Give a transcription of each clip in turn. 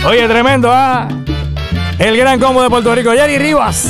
Oye, tremendo, ¿ah? El gran combo de Puerto Rico, Jerry Rivas.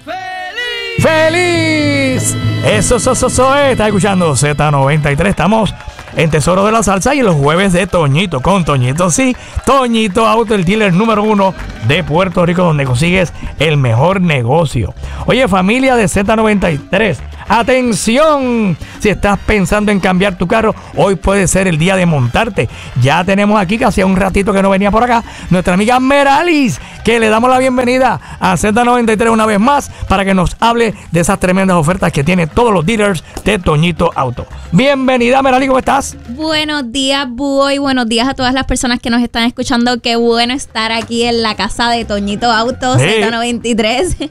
¡Feliz! Eso es. Estás escuchando Z93. Estamos en Tesoro de la Salsa y en los jueves de Toñito. Con Toñito, sí. Toñito Auto, el dealer número 1 de Puerto Rico, donde consigues el mejor negocio. Oye, familia de Z93. ¡Atención! Si estás pensando en cambiar tu carro, hoy puede ser el día de montarte. Ya tenemos aquí, que hacía un ratito que no venía por acá, nuestra amiga Meralis, que le damos la bienvenida a Z93 una vez más para que nos hable de esas tremendas ofertas que tiene todos los dealers de Toñito Auto. Bienvenida, Meralis, ¿cómo estás? Buenos días, Búho, y buenos días a todas las personas que nos están escuchando. Qué bueno estar aquí en la casa de Toñito Auto, sí. Z93.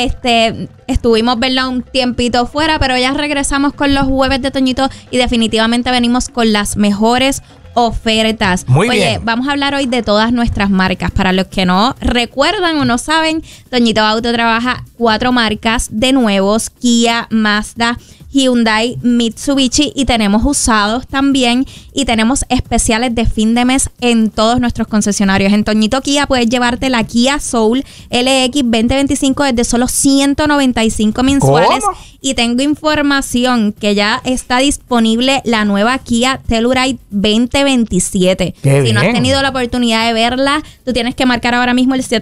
Estuvimos verla un tiempito fuera, pero ya regresamos con los jueves de Toñito y definitivamente venimos con las mejores ofertas. Muy bien. Oye, vamos a hablar hoy de todas nuestras marcas. Para los que no recuerdan o no saben, Toñito Auto trabaja 4 marcas de nuevos: Kia, Mazda, Hyundai, Mitsubishi, y tenemos usados también, y tenemos especiales de fin de mes en todos nuestros concesionarios. En Toñito Kia puedes llevarte la Kia Soul LX 2025 desde solo $195 mensuales. ¿Cómo? Y tengo información que ya está disponible la nueva Kia Telluride 2027. Si no has tenido la oportunidad de verla, tú tienes que marcar ahora mismo el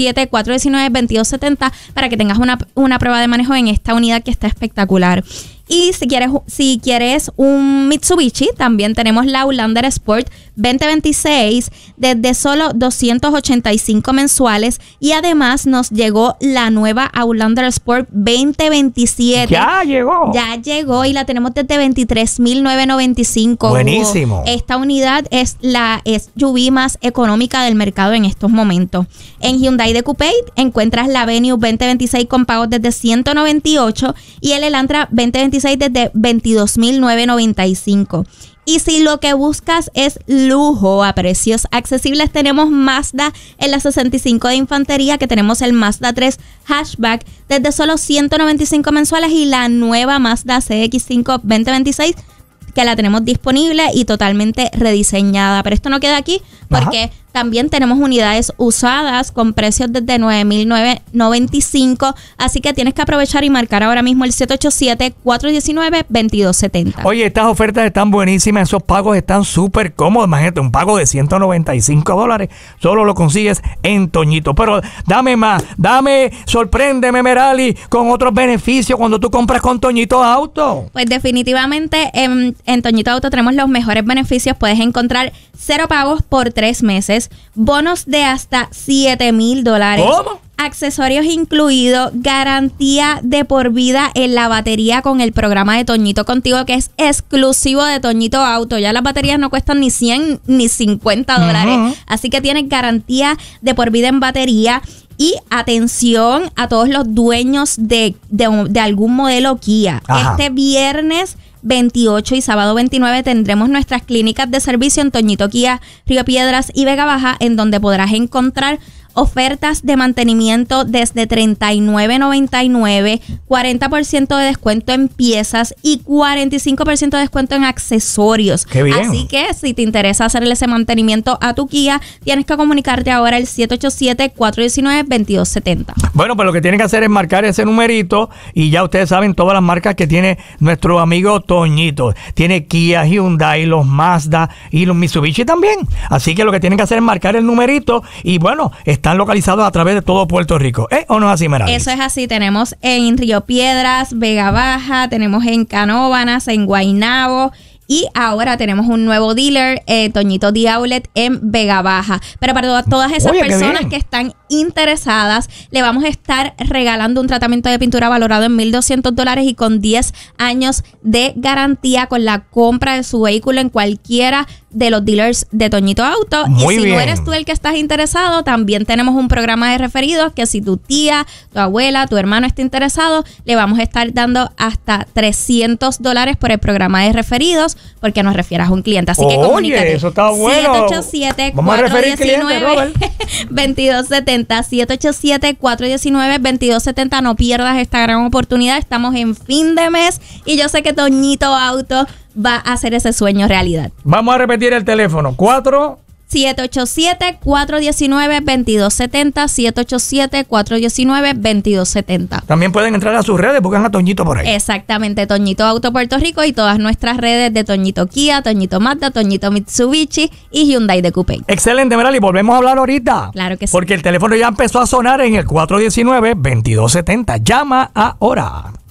787-419-2270 para que tengas una prueba de manejo en esta unidad que está espectacular. Y si quieres un Mitsubishi, también tenemos la Outlander Sport 2026 desde solo $285 mensuales. Y además nos llegó la nueva Outlander Sport 2027. ¡Ya llegó! Ya llegó y la tenemos desde $23,995. Buenísimo. Esta unidad es la SUV más económica del mercado en estos momentos. En Hyundai de Coupé encuentras la Venue 2026 con pagos desde $198 y el Elantra 2026 desde $22,995. Y si lo que buscas es lujo a precios accesibles, tenemos Mazda en la 65 de Infantería, que tenemos el Mazda 3 Hatchback desde solo $195 mensuales, y la nueva Mazda CX-5 2026 que la tenemos disponible y totalmente rediseñada. Pero esto no queda aquí, porque también tenemos unidades usadas con precios desde $9,995. Así que tienes que aprovechar y marcar ahora mismo el 787-419-2270. Oye, estas ofertas están buenísimas. Esos pagos están súper cómodos. Imagínate, un pago de $195. Solo lo consigues en Toñito. Pero dame más. Sorpréndeme, Merali, con otros beneficios cuando tú compras con Toñito Auto. Pues definitivamente en Toñito Auto tenemos los mejores beneficios. Puedes encontrar 0 pagos por 3 meses, bonos de hasta $7,000. ¿Cómo? Accesorios incluidos, garantía de por vida en la batería con el programa de Toñito Contigo, que es exclusivo de Toñito Auto. Ya las baterías no cuestan ni $100 ni $50. Así que tienes garantía de por vida en batería. Y atención a todos los dueños de algún modelo Kia. Este viernes 28 y sábado 29 tendremos nuestras clínicas de servicio en Toñito Kia, Río Piedras y Vega Baja, en donde podrás encontrar ofertas de mantenimiento desde $39.99, 40% de descuento en piezas y 45% de descuento en accesorios. ¡Qué bien! Así que si te interesa hacerle ese mantenimiento a tu Kia, tienes que comunicarte ahora al 787-419-2270. Bueno, pues lo que tienen que hacer es marcar ese numerito y ya ustedes saben todas las marcas que tiene nuestro amigo Toñito. Tiene Kia, Hyundai, los Mazda y los Mitsubishi también. Así que lo que tienen que hacer es marcar el numerito y bueno, están localizados a través de todo Puerto Rico. ¿O no es así, Merali? Eso es así. Tenemos en Río Piedras, Vega Baja, tenemos en Canóvanas, en Guaynabo. Y ahora tenemos un nuevo dealer, Toñito Outlet en Vega Baja. Pero para todas esas personas que están interesadas, le vamos a estar regalando un tratamiento de pintura valorado en $1,200 y con 10 años de garantía con la compra de su vehículo en cualquiera de los dealers de Toñito Auto. Muy y si bien. no eres tú el que estás interesado, también tenemos un programa de referidos que si tu tía, tu abuela, tu hermano está interesado, le vamos a estar dando hasta $300 por el programa de referidos, porque nos refieras a un cliente. Así que comunícate. Eso está bueno. 787-419-2270. 787-419-2270. No pierdas esta gran oportunidad. Estamos en fin de mes y yo sé que Toñito Auto va a hacer ese sueño realidad. Vamos a repetir el teléfono. 4 787-419-2270, 787-419-2270. También pueden entrar a sus redes, buscan a Toñito por ahí. Exactamente, Toñito Auto Puerto Rico y todas nuestras redes de Toñito Kia, Toñito Mazda, Toñito Mitsubishi y Hyundai de Coupé. Excelente, Merali, volvemos a hablar ahorita. Claro que sí. Porque el teléfono ya empezó a sonar en el 419-2270. Llama ahora.